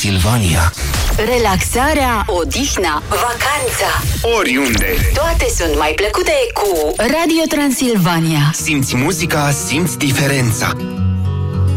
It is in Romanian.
Transilvania. Relaxarea, odihna, vacanța, Oriunde. toate sunt mai plăcute cu Radio Transilvania. Simți muzica, simți diferența.